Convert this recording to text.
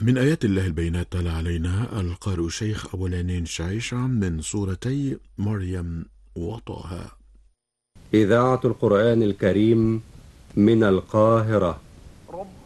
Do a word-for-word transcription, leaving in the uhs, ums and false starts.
من آيات الله البينات تلا علينا القارئ الشيخ أبو العنين شعيشة من سورتي مريم وطه. إذاعة القرآن الكريم من القاهرة.